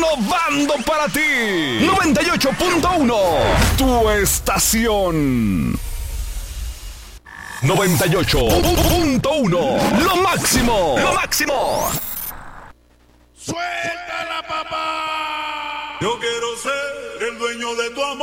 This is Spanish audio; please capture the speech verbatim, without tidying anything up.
innovando para ti. noventa y ocho punto uno, tu estación. noventa y ocho punto uno, lo máximo, lo máximo. ¡Suéltala, papá! Yo quiero ser el dueño de tu amor.